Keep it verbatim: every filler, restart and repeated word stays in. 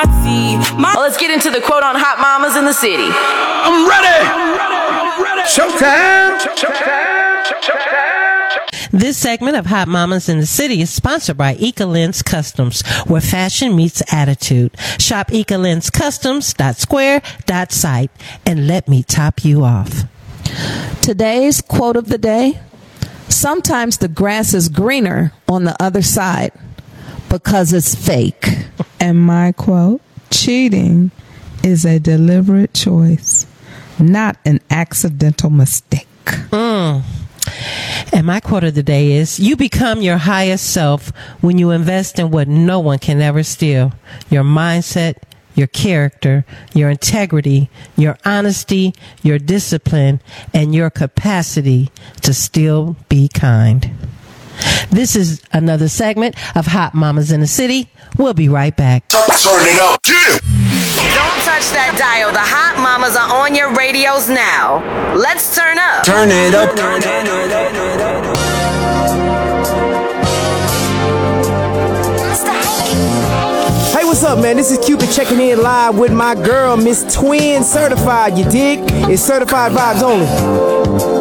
Well, let's get into the quote on Hot Mamas in the City. I'm ready. I'm ready. Showtime. Showtime. Showtime. This segment of Hot Mamas in the City is sponsored by Ecolens Customs, where fashion meets attitude. Shop ecolens customs dot square dot site and let me top you off. Today's quote of the day: sometimes the grass is greener on the other side because it's fake. And my quote: cheating is a deliberate choice, not an accidental mistake. Mm. And my quote of the day is: you become your highest self when you invest in what no one can ever steal: your mindset, your character, your integrity, your honesty, your discipline, and your capacity to still be kind. This is another segment of Hot Mamas in the City. We'll be right back. Turn it up. Don't touch that dial. The Hot Mamas are on your radios now. Let's turn up. Turn it up. Hey, what's up, man? This is Cupid checking in live with my girl, Miss Twin Certified. You dig? It's certified vibes only.